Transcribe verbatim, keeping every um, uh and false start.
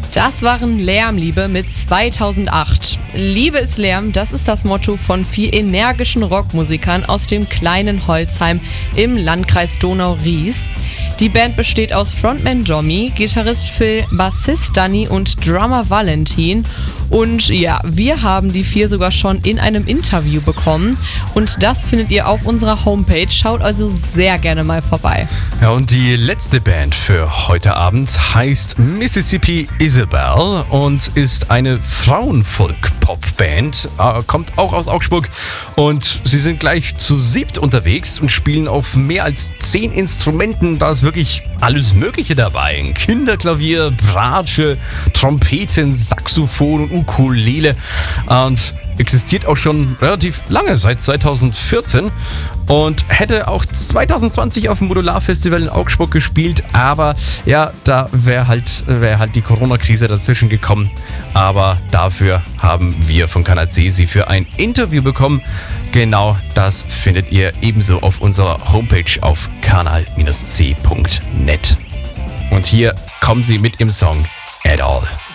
Das waren Lärmliebe mit zweitausendacht. Liebe ist Lärm, das ist das Motto von vier energischen Rockmusikern aus dem kleinen Holzheim im Landkreis Donau-Ries. Die Band besteht aus Frontman Jommy, Gitarrist Phil, Bassist Danny und Drummer Valentin. Und ja, wir haben die vier sogar schon in einem Interview bekommen. Und das findet ihr auf unserer Homepage. Schaut also sehr gerne mal vorbei. Ja, und die letzte Band für heute Abend heißt Mississippi Isabel und ist eine Frauenfolk-Pop-Band. Äh, kommt auch aus Augsburg und sie sind gleich zu siebt unterwegs und spielen auf mehr als zehn Instrumenten. Da ist wirklich alles Mögliche dabei. Kinderklavier, Bratsche, Trompeten, Saxophon und Ukulele und existiert auch schon relativ lange, seit zweitausendvierzehn und hätte auch zweitausendzwanzig auf dem Modular-Festival in Augsburg gespielt, aber ja, da wäre halt, wär halt die Corona-Krise dazwischen gekommen. Aber dafür haben wir von Kanal C sie für ein Interview bekommen. Genau das findet ihr ebenso auf unserer Homepage auf kanal C punkt net. Und hier kommen sie mit dem Song At All.